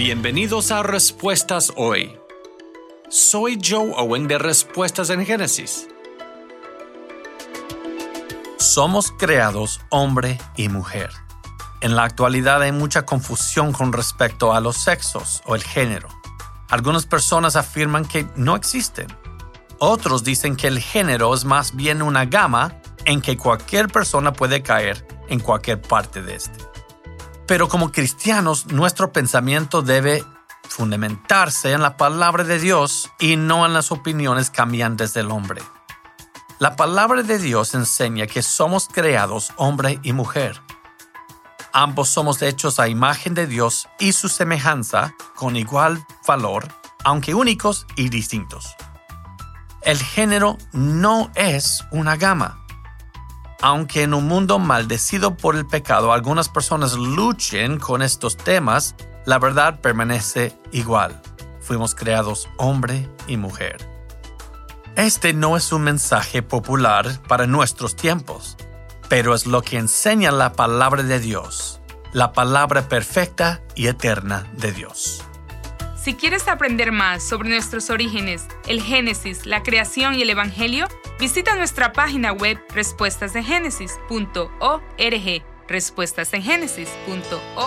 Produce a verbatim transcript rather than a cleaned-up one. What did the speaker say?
Bienvenidos a Respuestas Hoy. Soy Joe Owen de Respuestas en Génesis. Somos creados hombre y mujer. En la actualidad hay mucha confusión con respecto a los sexos o el género. Algunas personas afirman que no existen. Otros dicen que el género es más bien una gama en que cualquier persona puede caer en cualquier parte de este. Pero como cristianos, nuestro pensamiento debe fundamentarse en la palabra de Dios y no en las opiniones cambiantes del hombre. La palabra de Dios enseña que somos creados hombre y mujer. Ambos somos hechos a imagen de Dios y su semejanza con igual valor, aunque únicos y distintos. El género no es una gama. Aunque en un mundo maldecido por el pecado algunas personas luchen con estos temas, la verdad permanece igual. Fuimos creados hombre y mujer. Este no es un mensaje popular para nuestros tiempos, pero es lo que enseña la palabra de Dios, la palabra perfecta y eterna de Dios. Si quieres aprender más sobre nuestros orígenes, el Génesis, la creación y el Evangelio, visita nuestra página web respuestas en génesis punto org, respuestas en génesis punto org.